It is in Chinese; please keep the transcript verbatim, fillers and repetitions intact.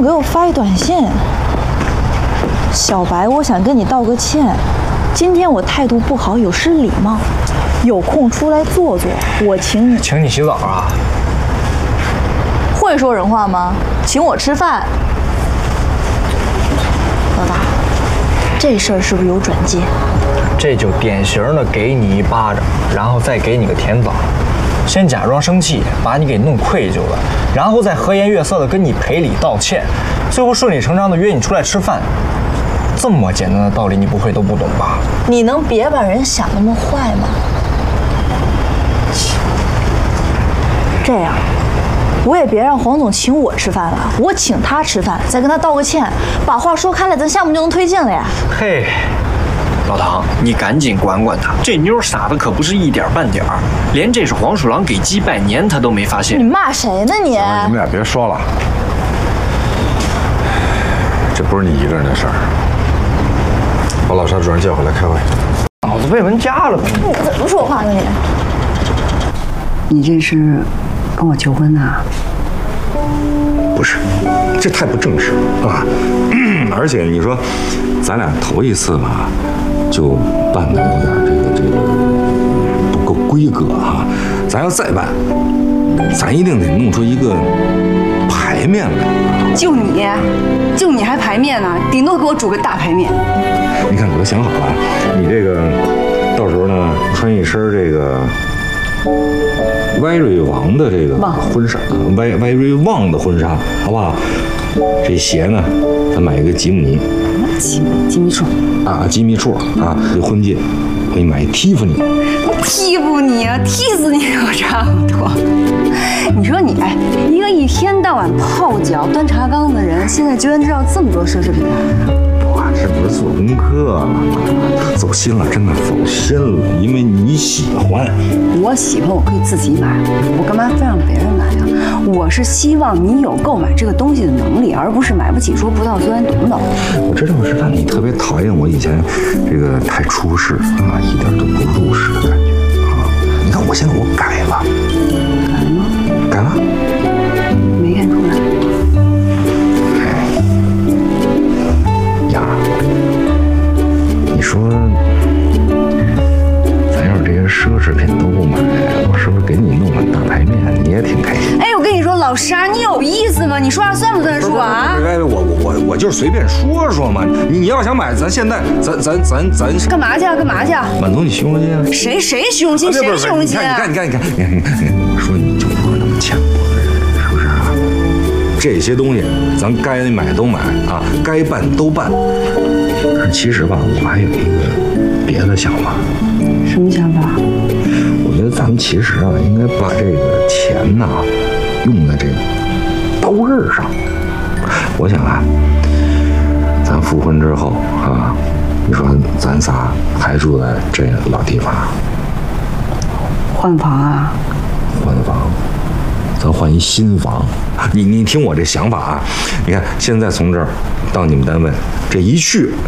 给我发一短信，小白，我想跟你道个歉，今天我态度不好，有失礼貌，有空出来坐坐，我请你。 请你洗澡啊？ 会说人话吗？请我吃饭。老大，这事儿是不是有转机？ 这就典型的给你一巴掌，然后再给你个甜枣。先假装生气，把你给弄愧疚了，然后再和颜悦色的跟你赔礼道歉，最后顺理成章的约你出来吃饭。这么简单的道理，你不会都不懂吧？ 你能别把人想那么坏吗？这样，我也别让黄总请我吃饭了，我请他吃饭，再跟他道个歉，把话说开了，咱项目就能推进了呀。 嘿。老唐，你赶紧管管他，这妞傻的可不是一点半点儿，连这是黄鼠狼给鸡拜年他都没发现。 你骂谁呢你？ 行了，你们俩别说了，这不是你一个人的事儿。把老沙主任叫回来开会。 脑子被人夹了吧？ 你怎么说话呢你？ 你这是跟我求婚呐？ 不是，这太不正式了啊！而且你说，咱俩头一次吧，就办的有点这个这个不够规格哈、啊。咱要再办，咱一定得弄出一个排面来。 就你，就你还排面呢？顶多给我煮个大排面。 你看，我都想好了，你这个到时候呢，穿一身这个。歪瑞王的这个婚纱，歪歪瑞旺的婚纱，好不好？这鞋呢，咱买一个吉姆尼， 吉吉米处啊，吉米处啊，这婚戒，我给你买一蒂芙尼。 踢不你啊，踢死你都差不多。你说你，哎，一个一天到晚泡脚、端茶缸的人，现在居然知道这么多奢侈品牌？ 哇，这不是做功课了吗？走心了，真的走心了，因为你喜欢。 我喜欢，我可以自己买，我干嘛非让别人买啊？我是希望你有购买这个东西的能力，而不是买不起说不到酸，懂不懂？ 我知道，我知道，你特别讨厌我以前这个太出世啊，一点都不入世的感觉啊。你看我现在我改了， 改了吗？ 改了， 没看出来。 呀，你说，咱要是这些奢侈品都不买，我是不是给你弄碗大排面，你也挺开心？ 哎，我跟你说，老沙，你有意思吗？你说话算不算数啊？ 哎，我我我我就是随便说说嘛。你你要想买，咱现在咱咱咱咱干嘛去啊？干嘛去啊？ 满足你虚荣心啊！ 谁谁虚荣心？谁虚荣心啊？ 你看你看你看你看你看你看，我说你就不是那么浅薄的人，是不是啊？这些东西咱该买都买啊，该办都办。但是其实吧，我还有一个别的想法。 什么想法？ 我觉得咱们其实啊，应该把这个钱呐用在这个刀刃上。我想啊，咱复婚之后啊，你说咱仨还住在这老地方， 换房啊？ 换房，咱换一新房。你你听我这想法啊，你看现在从这儿到你们单位这一去